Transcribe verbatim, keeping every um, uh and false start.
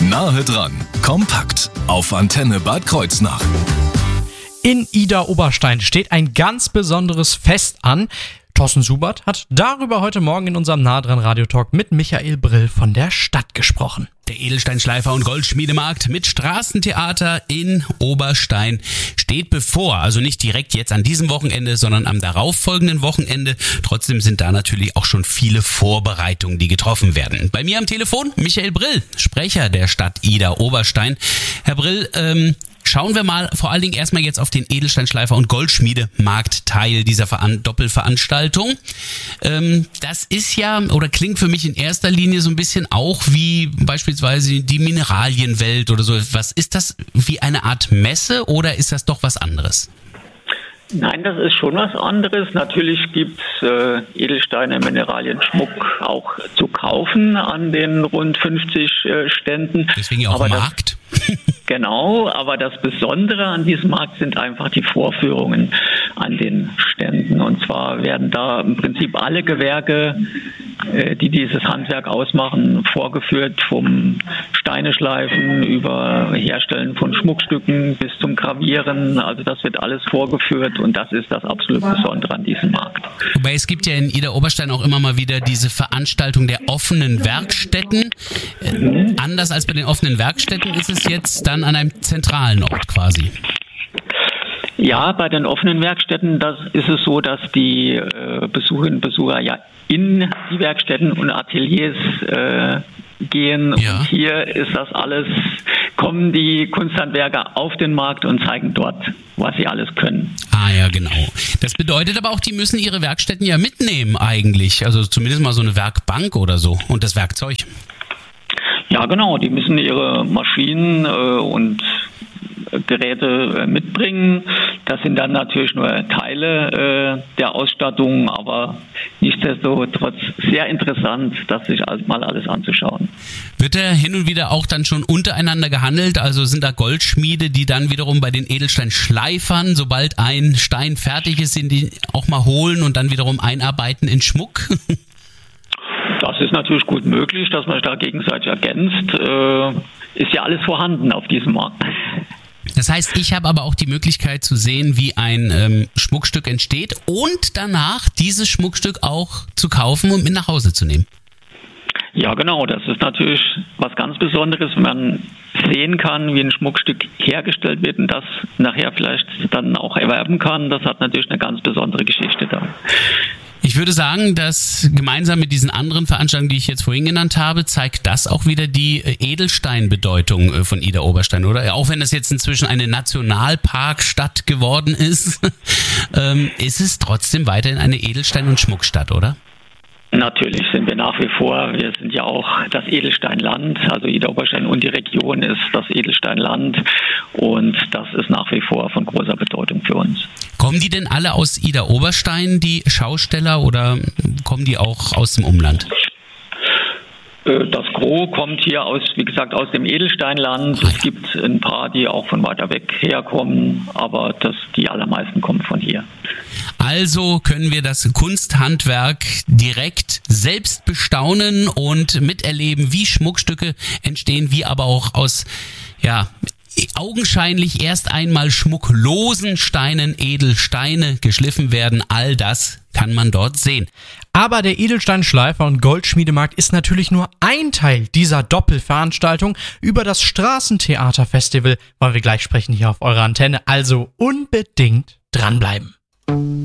Nahe dran, kompakt auf Antenne Bad Kreuznach. In Idar-Oberstein steht ein ganz besonderes Fest an. Thorsten Subert hat darüber heute Morgen in unserem Nahe dran Radiotalk mit Michael Brill von der Stadt gesprochen. Der Edelsteinschleifer- und Goldschmiedemarkt mit Straßentheater in Oberstein steht bevor. Also nicht direkt jetzt an diesem Wochenende, sondern am darauffolgenden Wochenende. Trotzdem sind da natürlich auch schon viele Vorbereitungen, die getroffen werden. Bei mir am Telefon Michael Brill, Sprecher der Stadt Idar-Oberstein. Herr Brill, ähm, schauen wir mal vor allen Dingen erstmal jetzt auf den Edelsteinschleifer- und Goldschmiedemarkt-Teil dieser Veran- Doppelveranstaltung. Ähm, das ist ja, oder klingt für mich in erster Linie so ein bisschen auch wie beispielsweise die Mineralienwelt oder so. Was ist das, wie eine Art Messe oder ist das doch was anderes? Nein, das ist schon was anderes. Natürlich gibt es äh, Edelsteine, Mineralien, Schmuck auch zu kaufen an den rund fünfzig äh, Ständen. Deswegen ja auch aber Markt. Das, genau, aber das Besondere an diesem Markt sind einfach die Vorführungen an den Ständen. Und zwar werden da im Prinzip alle Gewerke, äh, die dieses Handwerk ausmachen, vorgeführt, vom Steineschleifen über Herstellen von Schmuckstücken bis zum Gravieren. Also das wird alles vorgeführt. Und das ist das absolut Besondere an diesem Markt. Wobei es gibt ja in Idar-Oberstein auch immer mal wieder diese Veranstaltung der offenen Werkstätten. Äh, anders als bei den offenen Werkstätten ist es jetzt dann an einem zentralen Ort quasi. Ja, bei den offenen Werkstätten, das ist es so, dass die äh, Besucherinnen und Besucher ja in die Werkstätten und Ateliers äh, gehen. Ja. Und hier ist das alles, kommen die Kunsthandwerker auf den Markt und zeigen dort, was sie alles können. Ah ja, genau. Das bedeutet aber auch, die müssen ihre Werkstätten ja mitnehmen eigentlich. Also zumindest mal so eine Werkbank oder so und das Werkzeug. Ja, genau. Die müssen ihre Maschinen äh, und Geräte äh, mitbringen. Das sind dann natürlich nur Teile äh, der Ausstattung, aber nichtsdestotrotz sehr interessant, das sich mal alles anzuschauen. Wird da hin und wieder auch dann schon untereinander gehandelt? Also sind da Goldschmiede, die dann wiederum bei den Edelsteinschleifern, sobald ein Stein fertig ist, sind die auch mal holen und dann wiederum einarbeiten in Schmuck? Das ist natürlich gut möglich, dass man sich da gegenseitig ergänzt. Äh, ist ja alles vorhanden auf diesem Markt. Das heißt, ich habe aber auch die Möglichkeit zu sehen, wie ein ähm, Schmuckstück entsteht und danach dieses Schmuckstück auch zu kaufen und mit nach Hause zu nehmen. Ja, genau. Das ist natürlich was ganz Besonderes, wenn man sehen kann, wie ein Schmuckstück hergestellt wird und das nachher vielleicht dann auch erwerben kann. Das hat natürlich eine ganz besondere Geschichte da. Ich würde sagen, dass gemeinsam mit diesen anderen Veranstaltungen, die ich jetzt vorhin genannt habe, zeigt das auch wieder die Edelsteinbedeutung von Idar-Oberstein, oder? Auch wenn das jetzt inzwischen eine Nationalparkstadt geworden ist, ähm, ist es trotzdem weiterhin eine Edelstein- und Schmuckstadt, oder? Natürlich sind wir nach wie vor, wir sind ja auch das Edelsteinland, also Idar-Oberstein und die Region ist das Edelsteinland und das ist nach wie vor von großer Bedeutung für uns. Kommen die denn alle aus Idar-Oberstein, die Schausteller, oder kommen die auch aus dem Umland? Das Gros kommt hier aus, wie gesagt, aus dem Edelsteinland. Es gibt ein paar, die auch von weiter weg herkommen, aber das, die allermeisten kommen von hier. Also können wir das Kunsthandwerk direkt selbst bestaunen und miterleben, wie Schmuckstücke entstehen, wie aber auch aus, ja, augenscheinlich erst einmal schmucklosen Steinen Edelsteine geschliffen werden. All das kann man dort sehen. Aber der Edelsteinschleifer- und Goldschmiedemarkt ist natürlich nur ein Teil dieser Doppelveranstaltung. Über das Straßentheaterfestival wollen wir gleich sprechen hier auf eurer Antenne. Also unbedingt dranbleiben.